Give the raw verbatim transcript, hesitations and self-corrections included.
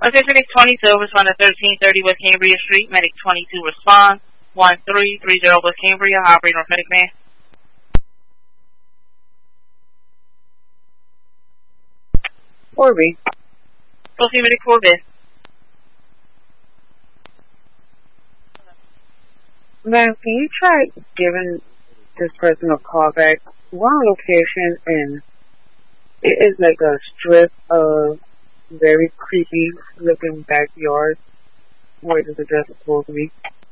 Okay, Medic twenty-two, respond to thirteen thirty West Cambria Street. Medic twenty-two, respond. one three three zero West Cambria, operator on Medic Man. four B. Proceed, Medic four B. Ma'am, can you try giving this person a call back? We're on location and it is like a strip of very creepy looking backyard where this address is supposed to be.